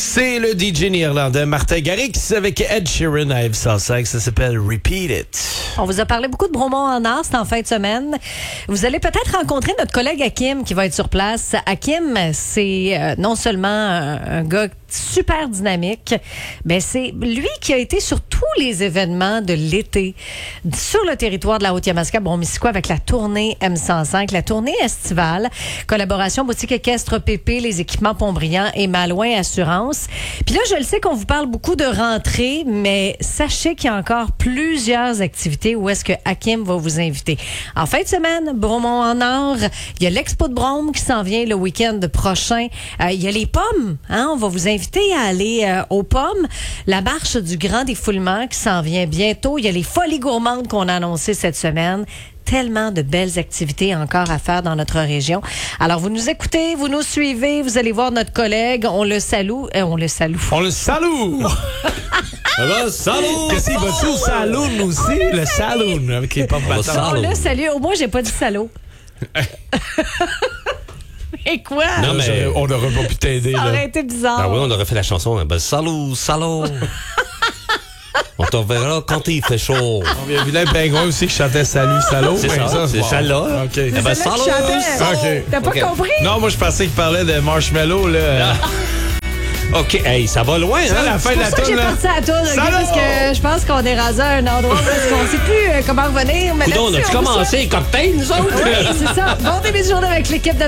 C'est le DJ néerlandais Martin Garrix avec Ed Sheeran à F105. Ça s'appelle Repeat It. On vous a parlé beaucoup de Bromont en Art, c'est en fin de semaine. Vous allez peut-être rencontrer notre collègue Hakim qui va être sur place. Hakim, c'est non seulement un gars super dynamique, mais c'est lui qui a été sur tous les événements de l'été sur le territoire de la Haute-Yamaska-Bromissiquoi avec la tournée M105, la tournée estivale, collaboration boutique équestre PP, les équipements Pontbriand et Malouin Assurance. Puis là, je le sais qu'on vous parle beaucoup de rentrée, mais sachez qu'il y a encore plusieurs activités où est-ce que Hakim va vous inviter. En fin de semaine, Bromont en Or, il y a l'Expo de Brome qui s'en vient le week-end prochain. Il y a les pommes, hein? On va vous inviter à aller aux pommes. La marche du grand défoulement qui s'en vient bientôt. Il y a les folies gourmandes qu'on a annoncées cette semaine. Tellement de belles activités encore à faire dans notre région. Alors, vous nous écoutez, vous nous suivez, vous allez voir notre collègue. On le salue. On le salue. On le salue! Le saloon! Qu'est-ce qu'il va-tu au saloon aussi? Le saloon avec les pommes bâtons. On le salue. Au moins, j'ai pas dit salaud. Et quoi? Non, mais on n'aurait pas pu t'aider. Ça aurait été bizarre. Ah oui, on aurait fait la chanson. Ben, salut, salaud. On te reverra quand il fait chaud. Il y a Vilain Pingouin aussi qui chantait Salut, salaud. C'est ça, c'est celle-là. OK. C'est ben, celle-là qui chantait. OK. T'as pas compris? Non, moi, je pensais qu'il parlait de Marshmallow, là. OK, hey, ça va loin, C'est à hein? la fin de C'est la pour ça que toune, j'ai là. parti à la tour, Salaud! parce que je pense qu'on est rasé à un endroit parce qu'on sait plus comment revenir. Mais Coudon, on là-dessus, a-tu on vous commencé les cocktails, nous autres? souhaite- Oui, c'est ça. Bon début de journée avec l'équipe de